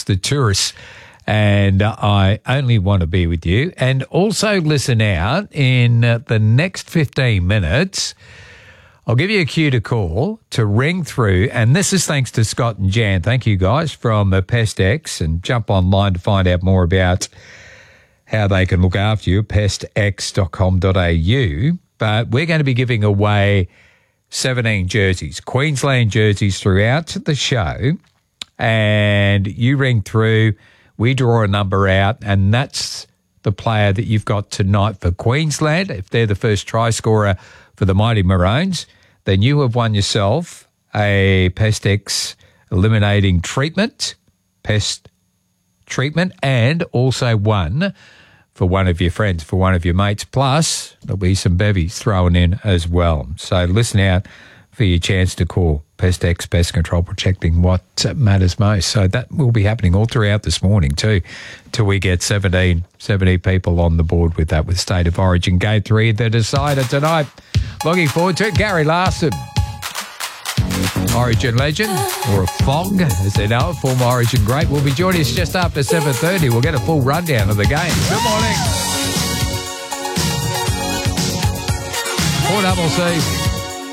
the tourists. And I only want to be with you. And also listen out in the next 15 minutes. I'll give you a cue to call, to ring through. And this is thanks to Scott and Jan. Thank you, guys, from PestX. And jump online to find out more about how they can look after you, pestx.com.au. But we're going to be giving away 17 jerseys, Queensland jerseys throughout the show. And you ring through. We draw a number out, and that's the player that you've got tonight for Queensland. If they're the first try scorer for the Mighty Maroons, then you have won yourself a Pest-X eliminating pest treatment, and also one for one of your friends, for one of your mates. Plus, there'll be some bevies thrown in as well. So listen out for your chance to call Pest-X, Pest Control, protecting what matters most. So that will be happening all throughout this morning too, till we get 70 people on the board with that, with State of Origin Game 3, the decider tonight. Looking forward to it. Gary Larson, Origin legend, or a FOG, as they know it, former Origin great, will be joining us just after 7:30. We'll get a full rundown of the game. Good morning. 4CC.